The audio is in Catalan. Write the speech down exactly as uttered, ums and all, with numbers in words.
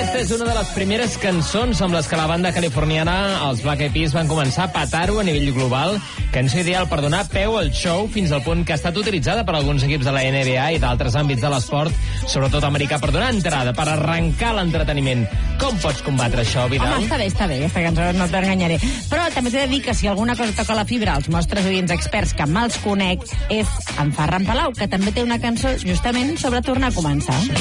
Aquesta és una de les primeres cançons amb les que la banda californiana, els Black Eyed Peas, van començar a petar-ho a nivell global. Cançó ideal per donar peu al show fins al punt que ha estat utilitzada per alguns equips de la N B A i d'altres àmbits de l'esport, sobretot americà, per donar entrada, per arrencar l'entreteniment. Com pots combatre això, Vidal? Home, està bé, està bé, aquesta cançó no t'enganyaré. Però també t'he de dir que si alguna cosa toca la fibra als nostres oients experts, que me'ls conec, és en Ferran Palau, que també té una cançó justament sobre tornar a començar.